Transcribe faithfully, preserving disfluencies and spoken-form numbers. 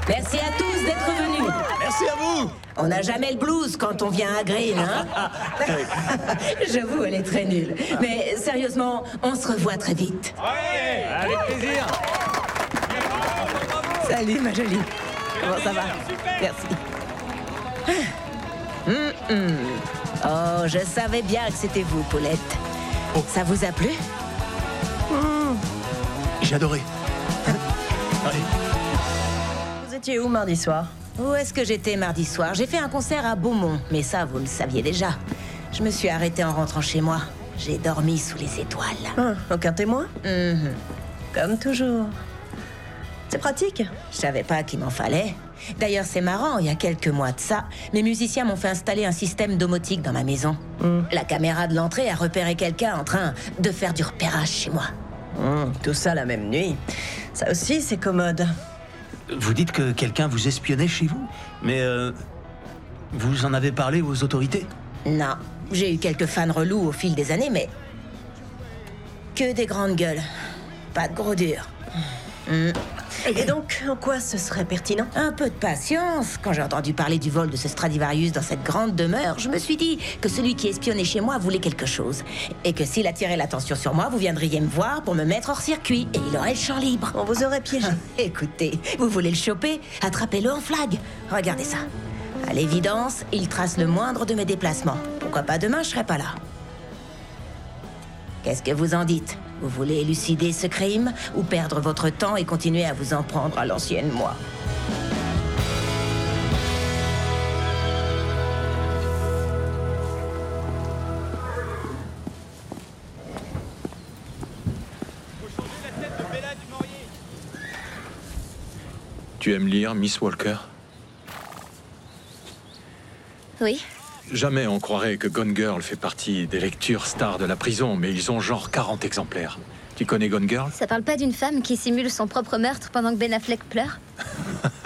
Merci à tous d'être venus. Merci à vous. On n'a jamais le blues quand on vient à Green, hein. J'avoue, elle est très nulle. Mais sérieusement, on se revoit très vite. Ouais, avec plaisir. Salut, ma jolie. Comment ça va? Merci. Hum, hum. Oh, je savais bien que c'était vous, Paulette. Oh. Ça vous a plu? Mmh. J'ai adoré. Allez. Vous étiez où mardi soir? Où est-ce que j'étais mardi soir? J'ai fait un concert à Beaumont, mais ça, vous le saviez déjà. Je me suis arrêtée en rentrant chez moi. J'ai dormi sous les étoiles. Ah, aucun témoin? Mhm. Comme toujours. C'est pratique. Je savais pas qu'il m'en fallait. D'ailleurs, c'est marrant, il y a quelques mois de ça, mes musiciens m'ont fait installer un système domotique dans ma maison. Mm. La caméra de l'entrée a repéré quelqu'un en train de faire du repérage chez moi. Mm, tout ça la même nuit. Ça aussi, c'est commode. Vous dites que quelqu'un vous espionnait chez vous? Mais euh, vous en avez parlé aux autorités? Non, j'ai eu quelques fans relous au fil des années, mais... que des grandes gueules. Pas de gros durs. Mm. Et donc, en quoi ce serait pertinent? Un peu de patience. Quand j'ai entendu parler du vol de ce Stradivarius dans cette grande demeure, je me suis dit que celui qui espionnait chez moi voulait quelque chose. Et que s'il attirait l'attention sur moi, vous viendriez me voir pour me mettre hors circuit. Et il aurait le champ libre. On vous aurait piégé. Écoutez, vous voulez le choper? Attrapez-le en flag. Regardez ça. À l'évidence, il trace le moindre de mes déplacements. Pourquoi pas demain, je serai pas là. Qu'est-ce que vous en dites? Vous voulez élucider ce crime ou perdre votre temps et continuer à vous en prendre à l'ancienne moi? Tu aimes lire, Miss Walker? Oui. Jamais on croirait que Gone Girl fait partie des lectures stars de la prison, mais ils ont genre quarante exemplaires. Tu connais Gone Girl? Ça parle pas d'une femme qui simule son propre meurtre pendant que Ben Affleck pleure?